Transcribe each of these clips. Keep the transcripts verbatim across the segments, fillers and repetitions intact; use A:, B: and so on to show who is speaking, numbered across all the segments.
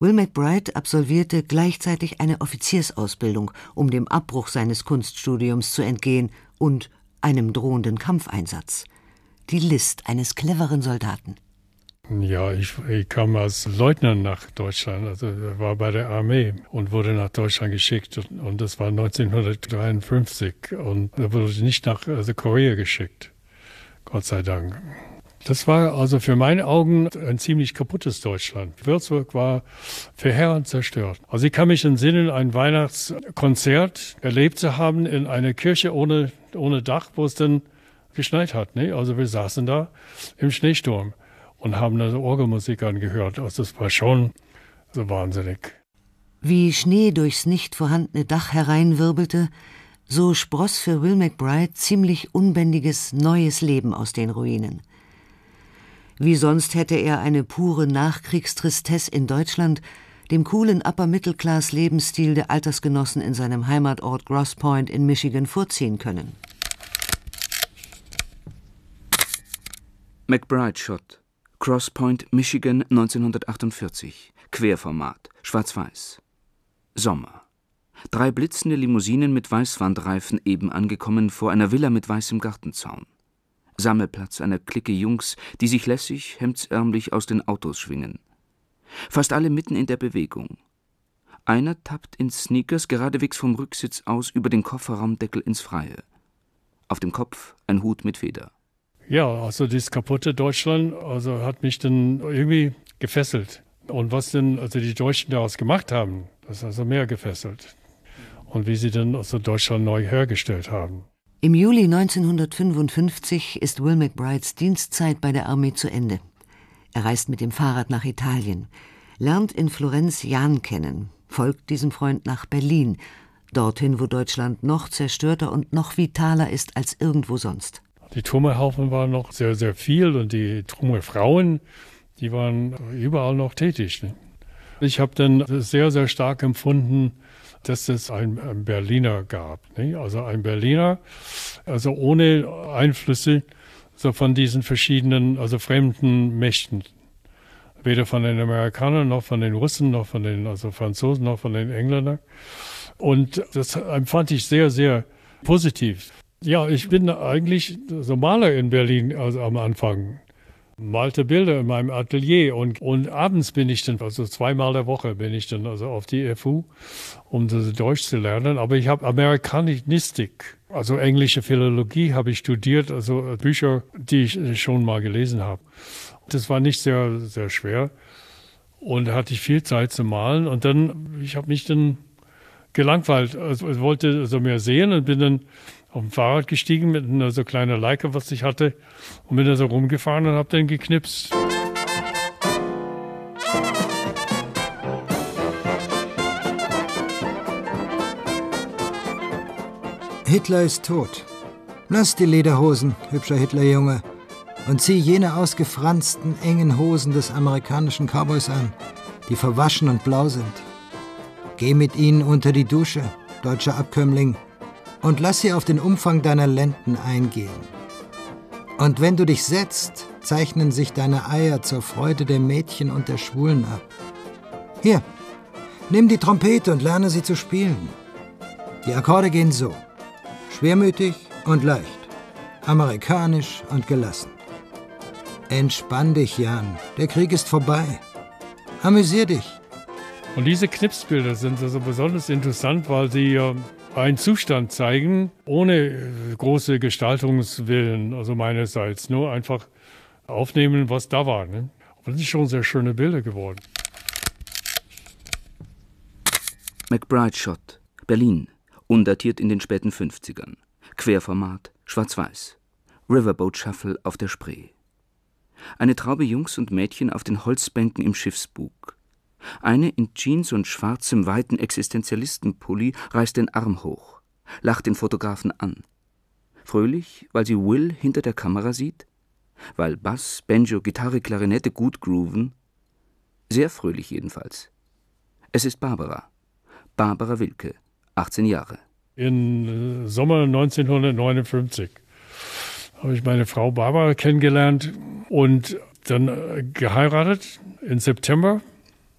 A: Will McBride absolvierte gleichzeitig eine Offiziersausbildung, um dem Abbruch seines Kunststudiums zu entgehen und einem drohenden Kampfeinsatz. Die List eines cleveren Soldaten.
B: Ja, ich, ich kam als Leutnant nach Deutschland, also war bei der Armee und wurde nach Deutschland geschickt. Und das war neunzehnhundertdreiundfünfzig und da wurde ich nicht nach also Korea geschickt, Gott sei Dank. Das war also für meine Augen ein ziemlich kaputtes Deutschland. Würzburg war verheerend zerstört. Also ich kann mich entsinnen, ein Weihnachtskonzert erlebt zu haben in einer Kirche ohne, ohne Dach, wo es dann geschneit hat. Ne? Also wir saßen da im Schneesturm und haben da Orgelmusik angehört. Also das war schon so wahnsinnig.
A: Wie Schnee durchs nicht vorhandene Dach hereinwirbelte, so spross für Will McBride ziemlich unbändiges, neues Leben aus den Ruinen. Wie sonst hätte er eine pure Nachkriegstristesse in Deutschland dem coolen Upper-Middle-Class-Lebensstil der Altersgenossen in seinem Heimatort Grosse Pointe in Michigan vorziehen können.
C: McBride Shot, Grosse Pointe, Michigan, neunzehnhundertachtundvierzig. Querformat, schwarz-weiß. Sommer. Drei blitzende Limousinen mit Weißwandreifen eben angekommen vor einer Villa mit weißem Gartenzaun. Sammelplatz einer Clique Jungs, die sich lässig, hemdsärmlich aus den Autos schwingen. Fast alle mitten in der Bewegung. Einer tappt in Sneakers geradewegs vom Rücksitz aus über den Kofferraumdeckel ins Freie. Auf dem Kopf ein Hut mit Feder.
B: Ja, also dieses kaputte Deutschland also hat mich dann irgendwie gefesselt. Und was denn also die Deutschen daraus gemacht haben, das ist also mehr gefesselt. Und wie sie dann also Deutschland neu hergestellt haben.
A: Im Juli neunzehnhundertfünfundfünfzig ist Will McBrides Dienstzeit bei der Armee zu Ende. Er reist mit dem Fahrrad nach Italien, lernt in Florenz Jan kennen, folgt diesem Freund nach Berlin, dorthin, wo Deutschland noch zerstörter und noch vitaler ist als irgendwo sonst.
B: Die Trümmerhaufen waren noch sehr, sehr viel und die Trümmerfrauen, die waren überall noch tätig. Ne? Ich habe dann sehr, sehr stark empfunden, dass es einen Berliner gab. Ne? Also ein Berliner, also ohne Einflüsse so von diesen verschiedenen, also fremden Mächten. Weder von den Amerikanern, noch von den Russen, noch von den also Franzosen, noch von den Engländern. Und das empfand ich sehr, sehr positiv. Ja, ich bin eigentlich so Maler in Berlin also am Anfang. Malte Bilder in meinem Atelier und, und abends bin ich dann, also zweimal der Woche bin ich dann also auf die F U, um das Deutsch zu lernen. Aber ich habe Amerikanistik, also englische Philologie habe ich studiert, also Bücher, die ich schon mal gelesen habe. Das war nicht sehr, sehr schwer und da hatte ich viel Zeit zu malen und dann, ich habe mich dann gelangweilt, also ich wollte also mehr sehen und bin dann auf dem Fahrrad gestiegen mit einer so kleiner Leica, was ich hatte, und bin da so rumgefahren und habe dann geknipst.
D: Hitler ist tot. Lass die Lederhosen, hübscher Hitlerjunge, und zieh jene ausgefransten, engen Hosen des amerikanischen Cowboys an, die verwaschen und blau sind. Geh mit ihnen unter die Dusche, deutscher Abkömmling, und lass sie auf den Umfang deiner Lenden eingehen. Und wenn du dich setzt, zeichnen sich deine Eier zur Freude der Mädchen und der Schwulen ab. Hier, nimm die Trompete und lerne sie zu spielen. Die Akkorde gehen so: schwermütig und leicht, amerikanisch und gelassen. Entspann dich, Jan, der Krieg ist vorbei. Amüsier dich.
B: Und diese Knipsbilder sind also besonders interessant, weil sie äh, einen Zustand zeigen, ohne äh, große Gestaltungswillen, also meinerseits. Nur einfach aufnehmen, was da war. Ne? Und das sind schon sehr schöne Bilder geworden.
C: McBride Shot, Berlin, undatiert in den späten fünfzigern. Querformat, schwarz-weiß. Riverboat Shuffle auf der Spree. Eine Traube Jungs und Mädchen auf den Holzbänken im Schiffsbug. Eine in Jeans und schwarzem, weiten Existenzialistenpulli reißt den Arm hoch, lacht den Fotografen an. Fröhlich, weil sie Will hinter der Kamera sieht? Weil Bass, Banjo, Gitarre, Klarinette gut grooven? Sehr fröhlich jedenfalls. Es ist Barbara. Barbara Wilke, achtzehn Jahre.
B: Im Sommer neunzehnhundertneunundfünfzig habe ich meine Frau Barbara kennengelernt und dann geheiratet im September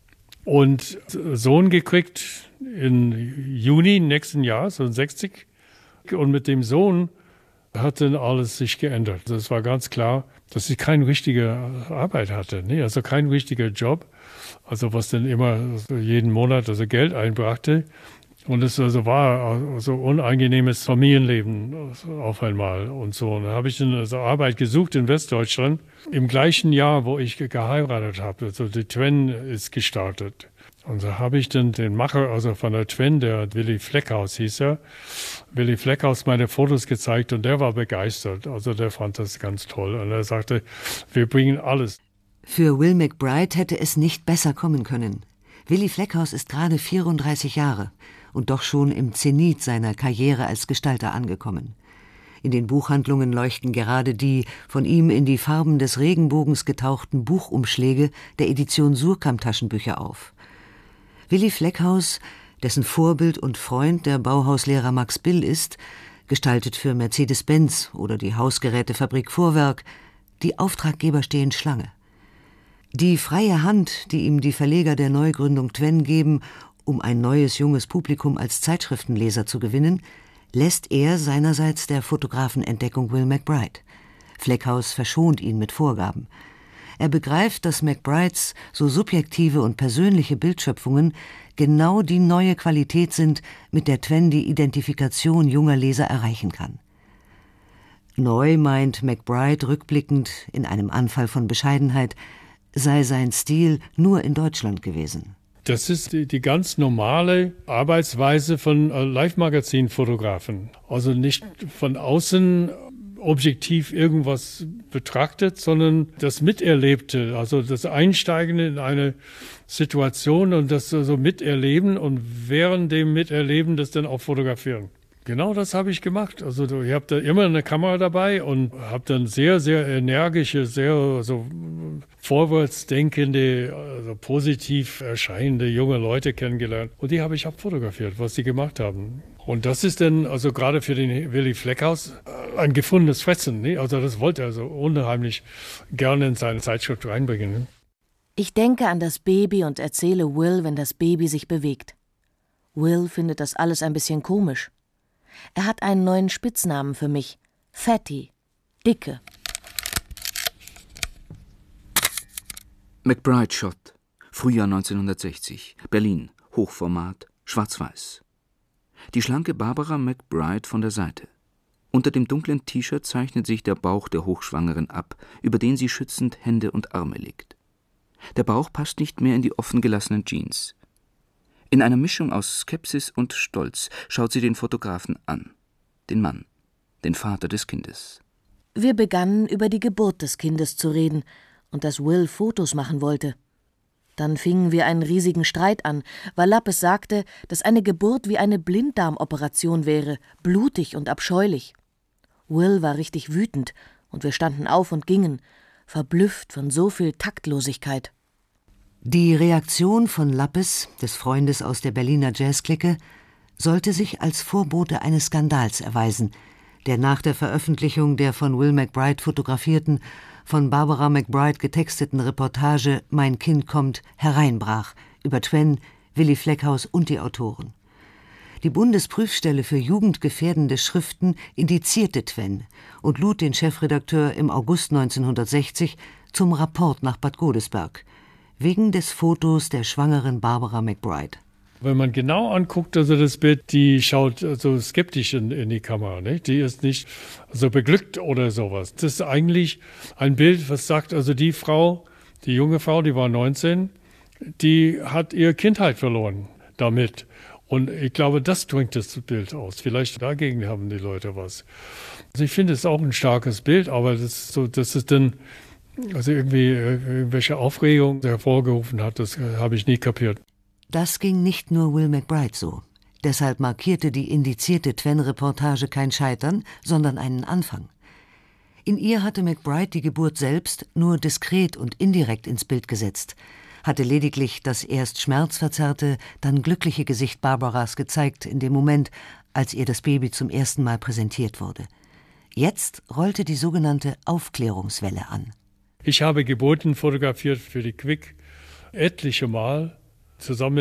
B: und Sohn gekriegt im Juni nächsten Jahres, so sechzig. Und mit dem Sohn hat dann alles sich geändert. Es war ganz klar, dass sie keine richtige Arbeit hatte, ne? Also kein richtiger Job, also was dann immer jeden Monat also Geld einbrachte. Und es also war so unangenehmes Familienleben auf einmal und so. Und da habe ich dann also Arbeit gesucht in Westdeutschland. Im gleichen Jahr, wo ich geheiratet habe, also die Twen ist gestartet. Und da habe ich dann den Macher, also von der Twen, der Willy Fleckhaus hieß er, Willy Fleckhaus meine Fotos gezeigt und der war begeistert. Also der fand das ganz toll. Und er sagte, wir bringen alles.
A: Für Will McBride hätte es nicht besser kommen können. Willy Fleckhaus ist gerade vierunddreißig Jahre und doch schon im Zenit seiner Karriere als Gestalter angekommen. In den Buchhandlungen leuchten gerade die von ihm in die Farben des Regenbogens getauchten Buchumschläge der Edition Suhrkamp Taschenbücher auf. Willy Fleckhaus, dessen Vorbild und Freund der Bauhauslehrer Max Bill ist, gestaltet für Mercedes-Benz oder die Hausgerätefabrik Vorwerk. Die Auftraggeber stehen Schlange. Die freie Hand, die ihm die Verleger der Neugründung Twen geben, um ein neues junges Publikum als Zeitschriftenleser zu gewinnen, lässt er seinerseits der Fotografenentdeckung Will McBride. Fleckhaus verschont ihn mit Vorgaben. Er begreift, dass McBrides so subjektive und persönliche Bildschöpfungen genau die neue Qualität sind, mit der Twen die Identifikation junger Leser erreichen kann. Neu meint McBride rückblickend, in einem Anfall von Bescheidenheit, sei sein Stil nur in Deutschland gewesen.
B: Das ist die, die ganz normale Arbeitsweise von äh, Live-Magazin-Fotografen. Also nicht von außen objektiv irgendwas betrachtet, sondern das Miterlebte, also das Einsteigen in eine Situation und das so miterleben und während dem Miterleben das dann auch fotografieren. Genau das habe ich gemacht. Also ich habe da immer eine Kamera dabei und habe dann sehr, sehr energische, sehr so vorwärtsdenkende, also positiv erscheinende junge Leute kennengelernt. Und die habe ich abfotografiert, was sie gemacht haben. Und das ist dann also gerade für den Willy Fleckhaus ein gefundenes Fressen. Ne? Also das wollte er so unheimlich gerne in seine Zeitschrift reinbringen. Ne?
E: Ich denke an das Baby und erzähle Will, wenn das Baby sich bewegt. Will findet das alles ein bisschen komisch. Er hat einen neuen Spitznamen für mich. Fatty. Dicke.
C: McBride Shot. Frühjahr neunzehnhundertsechzig. Berlin. Hochformat. Schwarz-Weiß. Die schlanke Barbara McBride von der Seite. Unter dem dunklen T-Shirt zeichnet sich der Bauch der Hochschwangeren ab, über den sie schützend Hände und Arme legt. Der Bauch passt nicht mehr in die offen gelassenen Jeans. In einer Mischung aus Skepsis und Stolz schaut sie den Fotografen an. Den Mann, den Vater des Kindes.
E: Wir begannen, über die Geburt des Kindes zu reden und dass Will Fotos machen wollte. Dann fingen wir einen riesigen Streit an, weil Lappes sagte, dass eine Geburt wie eine Blinddarmoperation wäre, blutig und abscheulich. Will war richtig wütend und wir standen auf und gingen, verblüfft von so viel Taktlosigkeit.
A: Die Reaktion von Lappes, des Freundes aus der Berliner Jazzclique, sollte sich als Vorbote eines Skandals erweisen, der nach der Veröffentlichung der von Will McBride fotografierten, von Barbara McBride getexteten Reportage »Mein Kind kommt« hereinbrach, über Twen, Willy Fleckhaus und die Autoren. Die Bundesprüfstelle für jugendgefährdende Schriften indizierte Twen und lud den Chefredakteur im August neunzehnhundertsechzig zum Rapport nach Bad Godesberg, wegen des Fotos der schwangeren Barbara McBride.
B: Wenn man genau anguckt, also das Bild, die schaut so skeptisch in, in die Kamera, nicht? Die ist nicht so beglückt oder sowas. Das ist eigentlich ein Bild, was sagt, also die Frau, die junge Frau, die war neunzehn, die hat ihre Kindheit verloren damit. Und ich glaube, das drückt das Bild aus. Vielleicht dagegen haben die Leute was. Also ich finde es auch ein starkes Bild, aber das ist so, das ist dann also irgendwie irgendwelche Aufregung hervorgerufen hat, das habe ich nie kapiert.
A: Das ging nicht nur Will McBride so. Deshalb markierte die indizierte Twen-Reportage kein Scheitern, sondern einen Anfang. In ihr hatte McBride die Geburt selbst nur diskret und indirekt ins Bild gesetzt, hatte lediglich das erst schmerzverzerrte, dann glückliche Gesicht Barbaras gezeigt in dem Moment, als ihr das Baby zum ersten Mal präsentiert wurde. Jetzt rollte die sogenannte Aufklärungswelle an.
B: Ich habe Geburten fotografiert für die Quick etliche Mal. zusammen